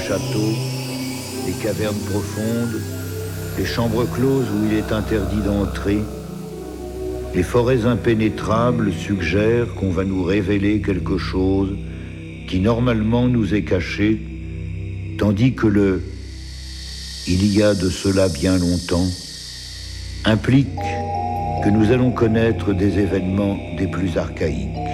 châteaux, les cavernes profondes, les chambres closes où il est interdit d'entrer, les forêts impénétrables suggèrent qu'on va nous révéler quelque chose qui normalement nous est caché, tandis que le « il y a de cela bien longtemps » implique que nous allons connaître des événements des plus archaïques.